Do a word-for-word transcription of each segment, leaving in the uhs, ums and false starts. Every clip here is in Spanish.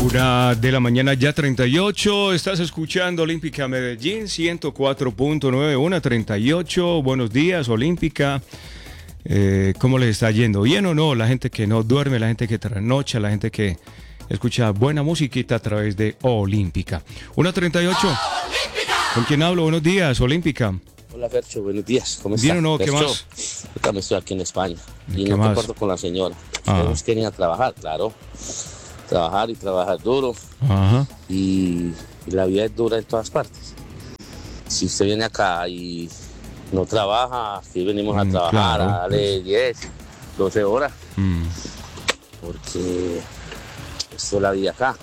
Una de la mañana ya treinta y ocho, estás escuchando Olímpica Medellín ciento cuatro punto nueve, una treinta y ocho. Buenos días, Olímpica. Eh, ¿Cómo les está yendo? ¿Bien o no? La gente que no duerme, la gente que trasnocha, la gente que escucha buena musiquita a través de Olímpica. una treinta y ocho. ¿Con quién hablo? Buenos días, Olímpica. Hola, Fercho, buenos días. ¿Cómo estás? ¿Bien o no? ¿Qué Fercho, más? Yo también estoy aquí en España y ¿Qué no más? comparto con la señora. Ah. Ustedes quieren ir a trabajar, claro. Trabajar y trabajar duro. Ajá. Y, y la vida es dura en todas partes. Si usted viene acá y no trabaja, aquí venimos a Mm, trabajar, claro, a darle diez, doce horas, Mm. porque esto es la vida acá.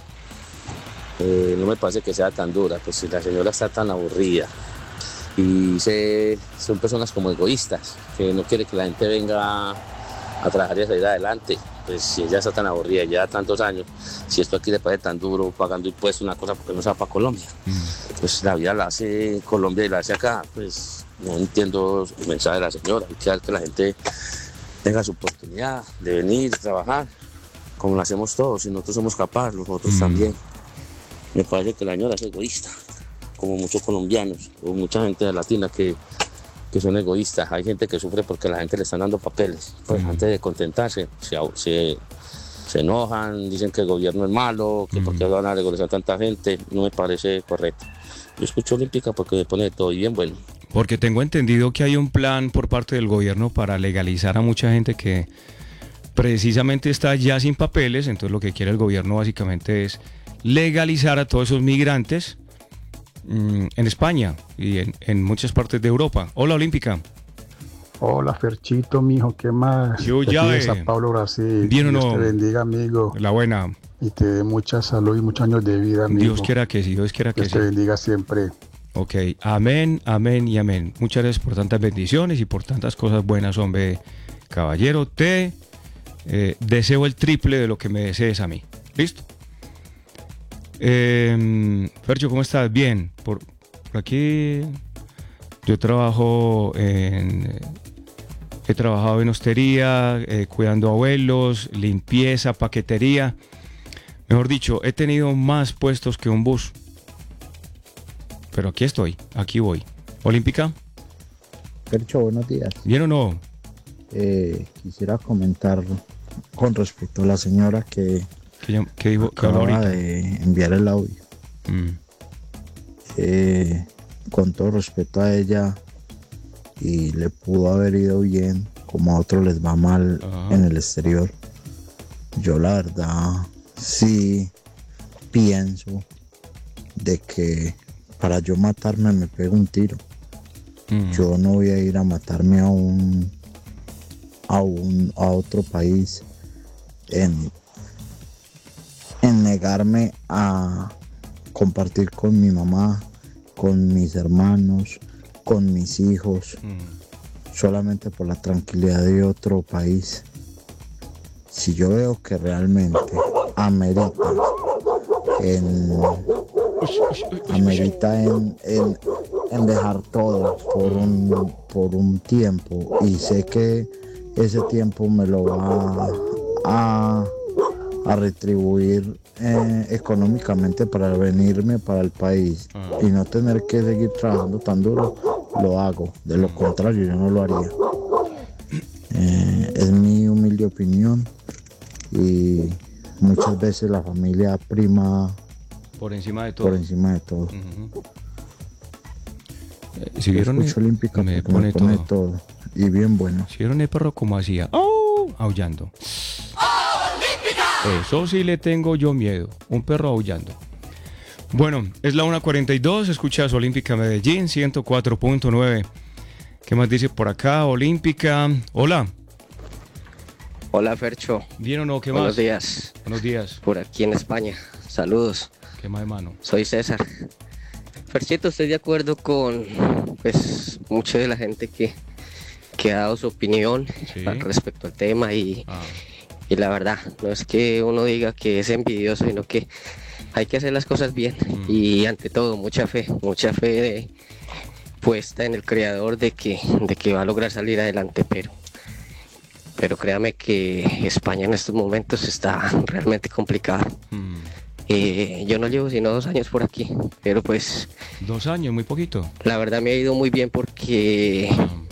Eh, no me parece que sea tan dura, pues si la señora está tan aburrida y se, son personas como egoístas, que no quiere que la gente venga a trabajar y a salir adelante. Pues si ella está tan aburrida, ya tantos años, si esto aquí le parece tan duro, pagando impuestos, una cosa, porque no se va para Colombia. Mm. Pues la vida la hace Colombia y la hace acá. Pues no entiendo el mensaje de la señora. Hay que hacer que la gente tenga su oportunidad de venir, de trabajar, como lo hacemos todos. Y nosotros somos capaces, nosotros Mm. también. Me parece que la señora es egoísta, como muchos colombianos, o mucha gente latina que que son egoístas. Hay gente que sufre porque la gente le están dando papeles. Pues Mm. antes de contentarse, se, se, se enojan, dicen que el gobierno es malo, que Mm. por qué van a regularizar tanta gente. No me parece correcto. Yo escucho Olímpica porque me pone de todo y bien bueno. Porque tengo entendido que hay un plan por parte del gobierno para legalizar a mucha gente que precisamente está ya sin papeles. Entonces lo que quiere el gobierno básicamente es legalizar a todos esos migrantes mm, en España y en, en muchas partes de Europa. Hola, Olímpica. Hola, Ferchito, mijo, ¿qué más? Yo De aquí ya, de eh. Sao Paulo, Brasil. ¿Bien o Dios no? te bendiga, amigo, La buena. y te dé mucha salud y muchos años de vida, amigo. Dios quiera que sí, Dios quiera que Dios sí. te bendiga siempre. Ok, amén, amén y amén. Muchas gracias por tantas bendiciones y por tantas cosas buenas, hombre. Caballero, te eh, deseo el triple de lo que me desees a mí. ¿Listo? Eh, Fercho, ¿cómo estás? Bien. Por, por aquí yo trabajo en... He trabajado en hostería, eh, cuidando abuelos, limpieza, paquetería. Mejor dicho, he tenido más puestos que un bus. Pero aquí estoy, aquí voy. Olímpica, Fercho, buenos días. ¿bien o no? Eh, quisiera comentar con respecto a la señora que ¿Qué, llam- qué dijo que habló acaba ahorita? de enviar el audio. Mm, Eh, con todo respeto a ella, y le pudo haber ido bien, como a otros les va mal Ajá. en el exterior. Yo la verdad sí pienso de que para yo matarme me pego un tiro. mm, Yo no voy a ir a matarme a un a un a otro país en, en negarme a compartir con mi mamá, con mis hermanos, con mis hijos, mm, solamente por la tranquilidad de otro país. Si yo veo que realmente amerita en amerita en, en, en dejar todo por un, por un tiempo, y sé que ese tiempo me lo va a, a retribuir eh, económicamente para venirme para el país y no tener que seguir trabajando tan duro, lo hago. De lo contrario, yo no lo haría. Eh, es mi humilde opinión, y muchas veces la familia prima por encima de todo. por encima de todo. Ujú. Eh, Si vieron, Escucho el- Olímpica me porque pone me pone todo. todo. Y bien bueno. Si vieron el perro como hacía, ¡au! Aullando. Eso sí le tengo yo miedo, un perro aullando. Bueno, es la una cuarenta y dos, escuchas Olímpica Medellín ciento cuatro punto nueve. ¿Qué más dice por acá? Olímpica. Hola, Hola Fercho, ¿bien o no? ¿Qué más? buenos días, Buenos días. por aquí en España, saludos, ¿Qué más, hermano? soy César. Ferchito, estoy de acuerdo con pues mucha de la gente que, que ha dado su opinión Sí. al respecto al tema, y, Ah, y la verdad, no es que uno diga que es envidioso, sino que hay que hacer las cosas bien, Mm. y ante todo mucha fe, mucha fe de- puesta en el creador de que, de que va a lograr salir adelante, pero pero créame que España en estos momentos está realmente complicada. mm, Eh, yo no llevo sino dos años por aquí, pero pues Dos años, muy poquito. la verdad me ha ido muy bien porque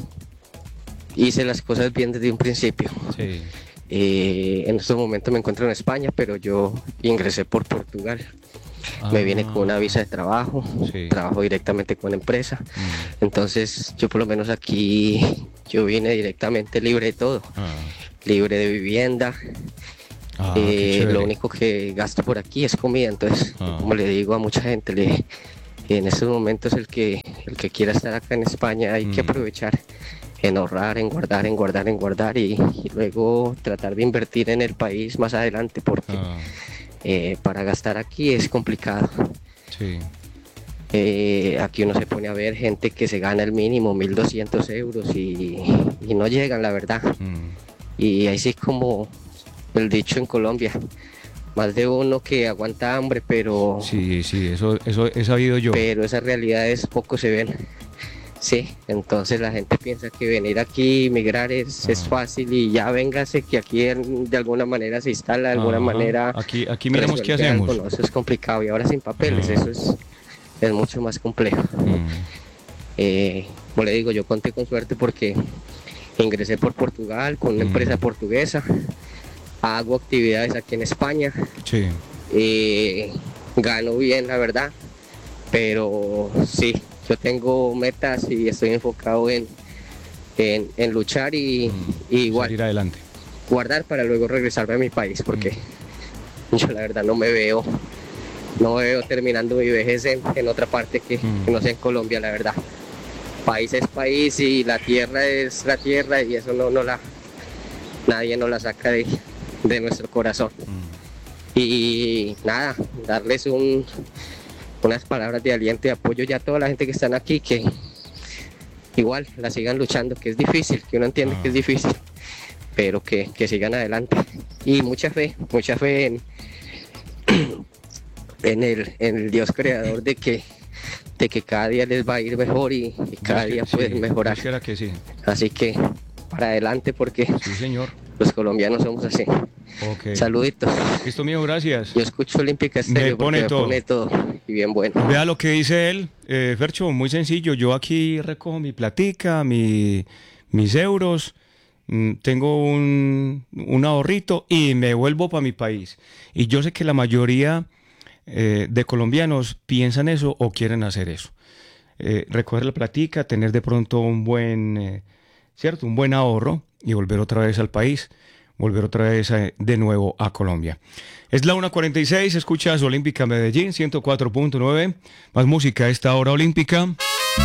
hice las cosas bien desde un principio. Sí. Eh, en estos momentos me encuentro en España, pero yo ingresé por Portugal. Me vine con una visa de trabajo, Sí. trabajo directamente con la empresa. Mm. Entonces yo por lo menos aquí, yo vine directamente libre de todo, Ah. libre de vivienda. Ah, qué Eh, chévere. lo único que gasto por aquí es comida, entonces Ah. como le digo a mucha gente, le, en estos momentos el que, el que quiera estar acá en España hay que Mm. aprovechar en ahorrar, en guardar, en guardar, en guardar y, y luego tratar de invertir en el país más adelante porque Ah, eh, para gastar aquí es complicado. sí. Eh, aquí uno se pone a ver gente que se gana el mínimo mil doscientos euros y, y no llegan, la verdad. Mm. Y ahí sí como el dicho en Colombia, más de uno que aguanta hambre, pero, Sí, sí, eso, eso he sabido yo. pero esas realidades poco se ven. Sí, entonces la gente piensa que venir aquí, migrar es, es Ah. fácil y ya véngase que aquí en- de alguna manera se instala, de alguna Ajá. manera Aquí, aquí miramos qué resuelve algo, hacemos. ¿no? Eso es complicado y ahora sin papeles, Ajá. eso es, es mucho más complejo. Mm. Eh, como le digo, yo conté con suerte porque ingresé por Portugal con una Mm. empresa portuguesa, hago actividades aquí en España, Sí. eh, gano bien, la verdad, pero sí, yo tengo metas y estoy enfocado en, en, en luchar y, Mm. y igual Salir adelante. guardar para luego regresarme a mi país, porque yo la verdad no me veo, no me veo terminando mi vejez en, en otra parte que, Mm. que no sea en Colombia, la verdad. País es país y la tierra es la tierra y eso no, no la, nadie nos la saca de, de nuestro corazón. Mm. Y nada, darles un, unas palabras de aliento y apoyo ya a toda la gente que están aquí, que igual la sigan luchando, que es difícil, que uno entiende Ah. que es difícil, pero que, que sigan adelante. Y mucha fe, mucha fe en, en, el, en el Dios creador de que, de que cada día les va a ir mejor y, y cada Dios día que- pueden sí, mejorar. Dios quiera que sí. Así que para adelante porque Sí, señor. los colombianos somos así. Ok. Saluditos. Listo, mío, gracias. Yo escucho Olímpica Me Estéreo porque pone me todo. pone todo y bien bueno. Vea lo que dice él, eh, Fercho, muy sencillo. Yo aquí recojo mi platica, mi, mis euros, mm, tengo un, un ahorrito y me vuelvo para mi país. Y yo sé que la mayoría eh, de colombianos piensan eso o quieren hacer eso. Eh, recoger la platica, tener de pronto un buen, eh, ¿cierto? Un buen ahorro y volver otra vez al país, volver otra vez a- de nuevo a Colombia. Es la una cuarenta y seis, escuchas Olímpica Medellín ciento cuatro punto nueve, más música a esta hora olímpica.